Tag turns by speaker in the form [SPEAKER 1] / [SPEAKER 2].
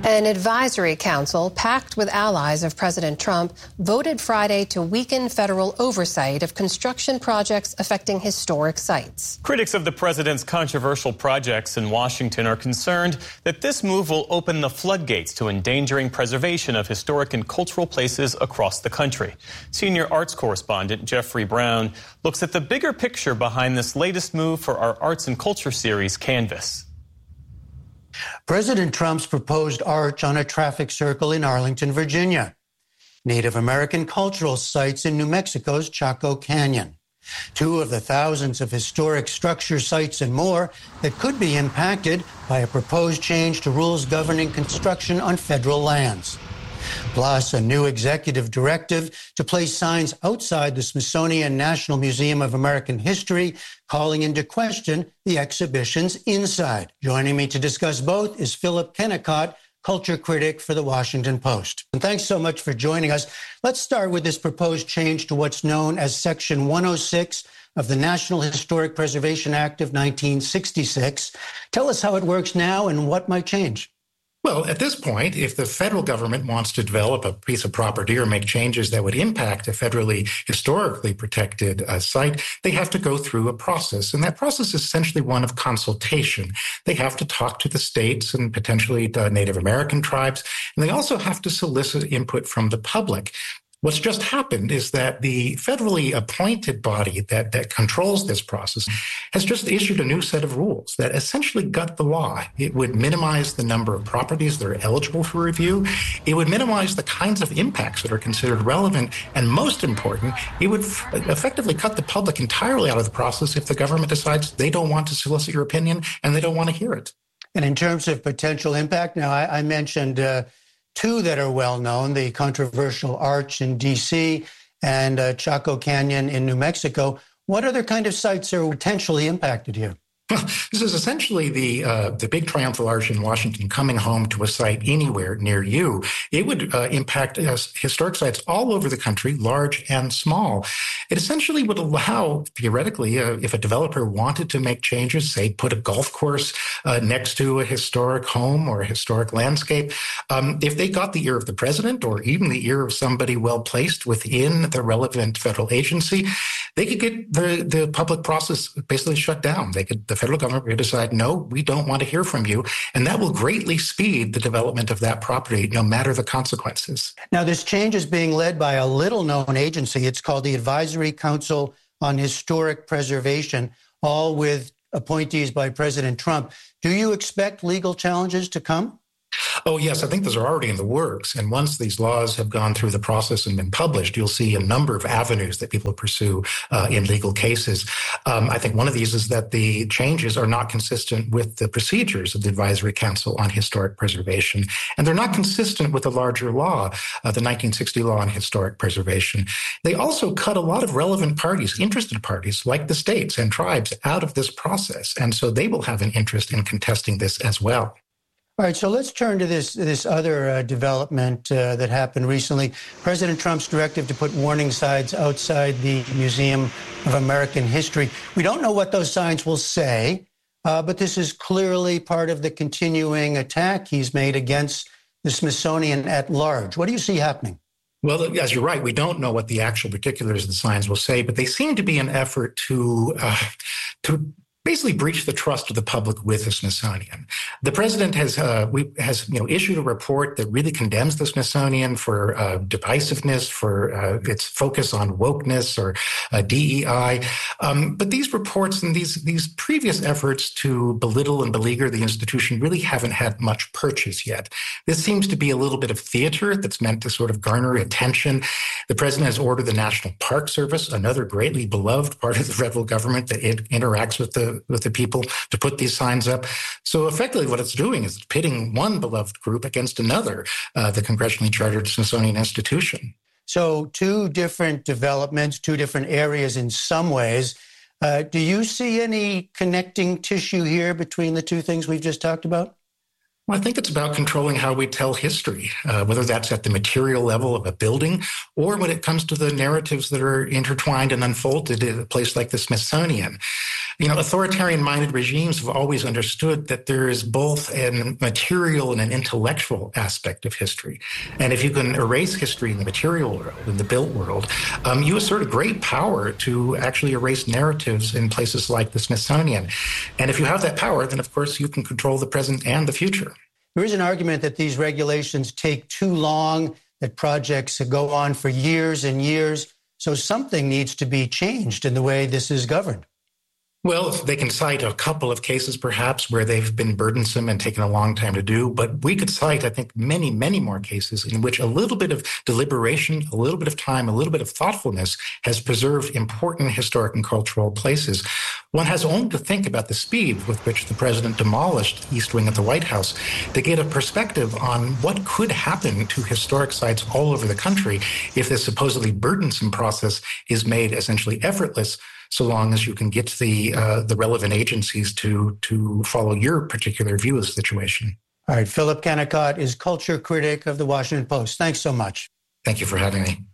[SPEAKER 1] An advisory council packed with allies of President Trump voted Friday to weaken federal oversight of construction projects affecting historic sites.
[SPEAKER 2] Critics of the president's controversial projects in Washington are concerned that this move will open the floodgates to endangering preservation of historic and cultural places across the country. Senior arts correspondent Jeffrey Brown looks at the bigger picture behind this latest move for our arts and culture series, Canvas.
[SPEAKER 3] President Trump's proposed arch on a traffic circle in Arlington, Virginia. Native American cultural sites in New Mexico's Chaco Canyon. Two of the thousands of historic structure sites and more that could be impacted by a proposed change to rules governing construction on federal lands. Plus, a new executive directive to place signs outside the Smithsonian National Museum of American History, calling into question the exhibition's inside. Joining me to discuss both is Philip Kennicott, culture critic for The Washington Post. And thanks so much for joining us. Let's start with this proposed change to what's known as Section 106 of the National Historic Preservation Act of 1966. Tell us how it works now and what might change.
[SPEAKER 4] Well, at this point, if the federal government wants to develop a piece of property or make changes that would impact a federally historically protected site, they have to go through a process. And that process is essentially one of consultation. They have to talk to the states and potentially the Native American tribes, and they also have to solicit input from the public. What's just happened is that the federally appointed body that controls this process has just issued a new set of rules that essentially gut the law. It would minimize the number of properties that are eligible for review. It would minimize the kinds of impacts that are considered relevant. And most important, it would effectively cut the public entirely out of the process if the government decides they don't want to solicit your opinion and they don't want to hear it.
[SPEAKER 3] And in terms of potential impact, now I mentioned two that are well known, the controversial Arch in D.C. and Chaco Canyon in New Mexico. What other kind of sites are potentially impacted here?
[SPEAKER 4] This is essentially the big triumphal arch in Washington coming home to a site anywhere near you. It would impact historic sites all over the country, large and small. It essentially would allow, theoretically, if a developer wanted to make changes, say put a golf course next to a historic home or a historic landscape, if they got the ear of the president or even the ear of somebody well-placed within the relevant federal agency, they could get the public process basically shut down. The federal government could decide, no, we don't want to hear from you. And that will greatly speed the development of that property, no matter the consequences.
[SPEAKER 3] Now, this change is being led by a little-known agency. It's called the Advisory Council on Historic Preservation, all with appointees by President Trump. Do you expect legal challenges to come?
[SPEAKER 4] Oh, yes, I think those are already in the works. And once these laws have gone through the process and been published, you'll see a number of avenues that people pursue in legal cases. I think one of these is that the changes are not consistent with the procedures of the Advisory Council on Historic Preservation. And they're not consistent with the larger law, the 1960 Law on Historic Preservation. They also cut a lot of relevant parties, interested parties, like the states and tribes, out of this process. And so they will have an interest in contesting this as well.
[SPEAKER 3] All right, so let's turn to this other development that happened recently. President Trump's directive to put warning signs outside the Museum of American History. We don't know what those signs will say, but this is clearly part of the continuing attack he's made against the Smithsonian at large. What do you see happening?
[SPEAKER 4] Well, as you're right, we don't know what the actual particulars of the signs will say, but they seem to be an effort to basically breach the trust of the public with the Smithsonian. The president has issued a report that really condemns the Smithsonian for divisiveness, for its focus on wokeness or DEI. But these reports and these previous efforts to belittle and beleaguer the institution really haven't had much purchase yet. This seems to be a little bit of theater that's meant to sort of garner attention. The president has ordered the National Park Service, another greatly beloved part of the federal government that interacts with the people, to put these signs up. So effectively what it's doing is pitting one beloved group against another, the congressionally chartered Smithsonian Institution.
[SPEAKER 3] So two different developments, two different areas in some ways. Do you see any connecting tissue here between the two things we've just talked about?
[SPEAKER 4] Well, I think it's about controlling how we tell history, whether that's at the material level of a building or when it comes to the narratives that are intertwined and unfolded at a place like the Smithsonian. Authoritarian-minded regimes have always understood that there is both a material and an intellectual aspect of history. And if you can erase history in the material world, in the built world, you assert a great power to actually erase narratives in places like the Smithsonian. And if you have that power, then of course you can control the present and the future.
[SPEAKER 3] There is an argument that these regulations take too long, that projects go on for years and years. So something needs to be changed in the way this is governed.
[SPEAKER 4] Well, they can cite a couple of cases, perhaps, where they've been burdensome and taken a long time to do. But we could cite, I think, many, many more cases in which a little bit of deliberation, a little bit of time, a little bit of thoughtfulness has preserved important historic and cultural places. One has only to think about the speed with which the president demolished the East Wing of the White House to get a perspective on what could happen to historic sites all over the country if this supposedly burdensome process is made essentially effortless, so long as you can get the relevant agencies to follow your particular view of the situation.
[SPEAKER 3] All right, Philip Kennicott is culture critic of the Washington Post. Thanks so much.
[SPEAKER 4] Thank you for having me.